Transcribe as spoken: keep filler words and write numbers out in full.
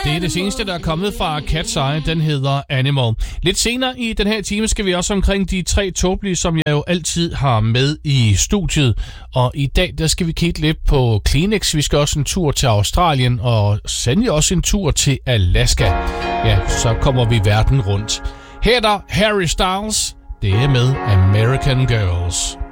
Det er det seneste, der er kommet fra Cat's Eye. Den hedder Animal. Lidt senere i den her time skal vi også omkring de tre tåbelige, som jeg jo altid har med i studiet. Og i dag, der skal vi kigge lidt på Kleenex. Vi skal også en tur til Australien, og sandelig også en tur til Alaska. Ja, så kommer vi verden rundt. Her er der Harry Styles. Det er med American Girls.